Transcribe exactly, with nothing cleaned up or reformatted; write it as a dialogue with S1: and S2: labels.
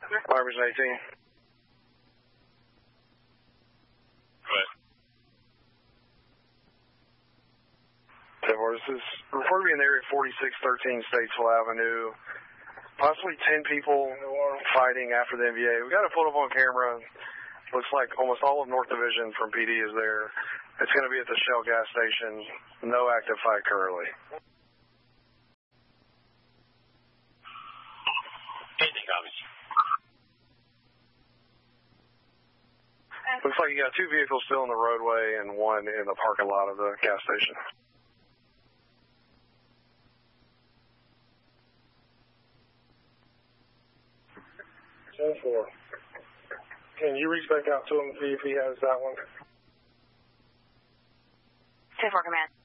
S1: Fire Vision eighteen.
S2: Right.
S1: This is reported to be in the area forty-six thirteen Statesville Avenue. Possibly ten people fighting after the N V A. We got it pulled up on camera. Looks like almost all of North Division from P D is there. It's going to be at the Shell gas station. No active fight currently.
S2: Anything, obviously.
S1: Looks like you got two vehicles still in the roadway and one in the parking lot of the gas station. ten four. Can you reach back out to him and see if he has that one?
S3: ten four, command.